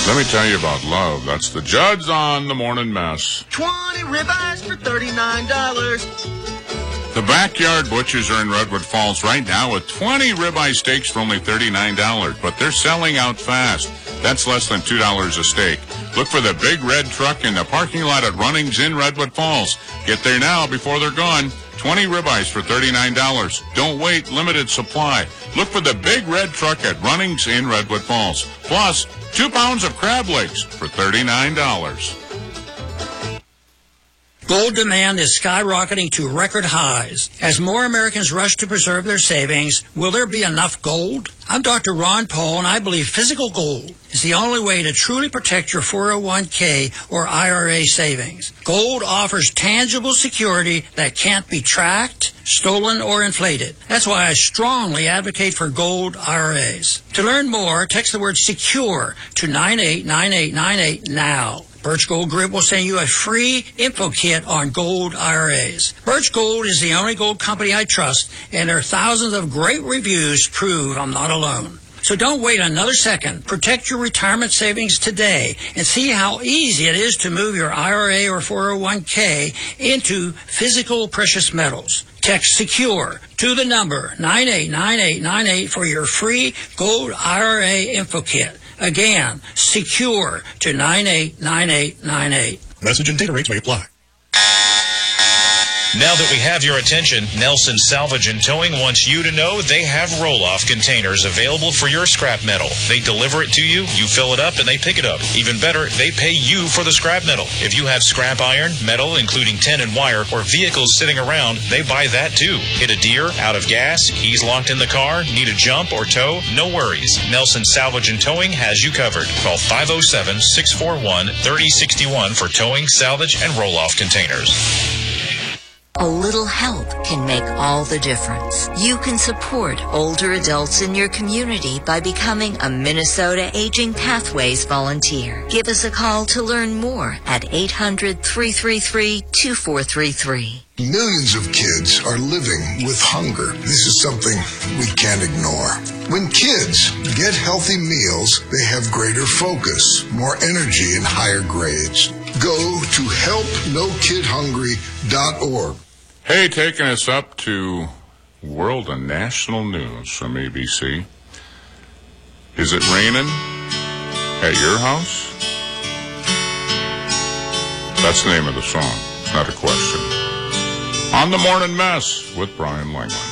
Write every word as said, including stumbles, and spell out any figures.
Let me tell you about love. That's the Judds on the Morning Mess. twenty ribeyes for thirty-nine dollars. The Backyard Butchers are in Redwood Falls right now with twenty ribeye steaks for only thirty-nine dollars, but they're selling out fast. That's less than two dollars a steak. Look for the big red truck in the parking lot at Runnings in Redwood Falls. Get there now before they're gone. twenty ribeyes for thirty-nine dollars. Don't wait, limited supply. Look for the big red truck at Runnings in Redwood Falls. Plus, two pounds of crab legs for thirty-nine dollars. Gold demand is skyrocketing to record highs. As more Americans rush to preserve their savings, will there be enough gold? I'm Doctor Ron Paul, and I believe physical gold is the only way to truly protect your four oh one k or I R A savings. Gold offers tangible security that can't be tracked, stolen, or inflated. That's why I strongly advocate for gold I R As. To learn more, text the word SECURE to nine eight nine eight nine eight now. Birch Gold Group will send you a free info kit on gold I R As. Birch Gold is the only gold company I trust, and their thousands of great reviews prove I'm not alone. So don't wait another second. Protect your retirement savings today and see how easy it is to move your I R A or four oh one k into physical precious metals. Text SECURE to the number nine eight nine eight nine eight for your free gold I R A info kit. Again, SECURE to nine eight nine eight nine eight. Message and data rates may apply. Now that we have your attention, Nelson Salvage and Towing wants you to know they have roll-off containers available for your scrap metal. They deliver it to you, you fill it up, and they pick it up. Even better, they pay you for the scrap metal. If you have scrap iron, metal, including tin and wire, or vehicles sitting around, they buy that too. Hit a deer, out of gas, keys locked in the car, need a jump or tow? No worries. Nelson Salvage and Towing has you covered. Call five oh seven, six four one, three oh six one for towing, salvage, and roll-off containers. A little help can make all the difference. You can support older adults in your community by becoming a Minnesota Aging Pathways volunteer. Give us a call to learn more at eight hundred, three three three, two four three three. Millions of kids are living with hunger. This is something we can't ignore. When kids get healthy meals, they have greater focus, more energy, and higher grades. Go to help no kid hungry dot org. Hey, taking us up to world and national news from A B C. Is it raining at your house? That's the name of the song, not a question. On the Morning Mess with Brian Langland.